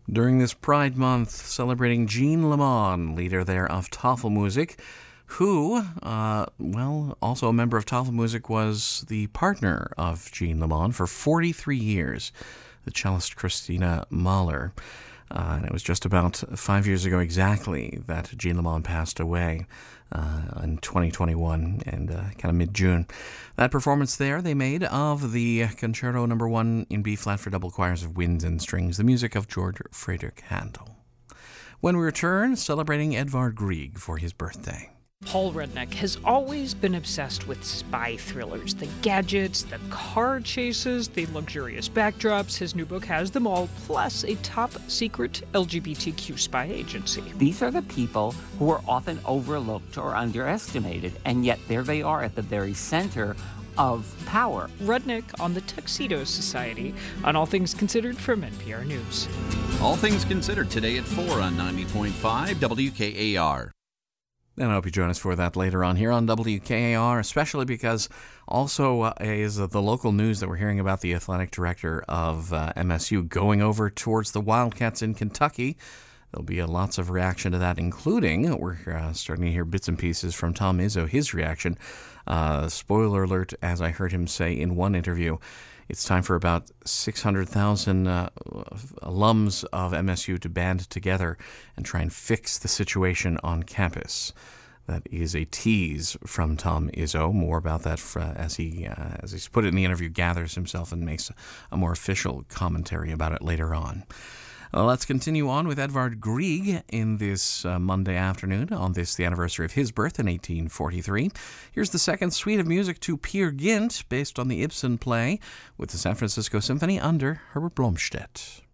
During this Pride Month, celebrating Jean Lemon, leader there of Tafelmusik, who, also a member of Tafelmusik, was the partner of Jean Lemon for 43 years, the cellist Christina Mahler. And it was just about 5 years ago exactly that Jean Lemon passed away in 2021 and kind of mid-June. That performance there they made of the Concerto No. 1 in B-flat for double choirs of winds and strings, the music of George Friedrich Handel. When we return, celebrating Edvard Grieg for his birthday. Paul Rudnick has always been obsessed with spy thrillers. The gadgets, the car chases, the luxurious backdrops. His new book has them all, plus a top-secret LGBTQ spy agency. These are the people who are often overlooked or underestimated, and yet there they are at the very center of power. Rudnick on the Tuxedo Society on All Things Considered from NPR News. All Things Considered today at 4 on 90.5 WKAR. And I hope you join us for that later on here on WKAR, especially because also is the local news that we're hearing about the athletic director of MSU going over towards the Wildcats in Kentucky. There'll be lots of reaction to that, including, we're starting to hear bits and pieces from Tom Izzo, his reaction. Spoiler alert, as I heard him say in one interview, it's time for about 600,000 alums of MSU to band together and try and fix the situation on campus. That is a tease from Tom Izzo. More about that as he's put it in the interview, gathers himself and makes a more official commentary about it later on. Let's continue on with Edvard Grieg in this Monday afternoon on the anniversary of his birth in 1843. Here's the second suite of music to Peer Gynt, based on the Ibsen play, with the San Francisco Symphony under Herbert Blomstedt.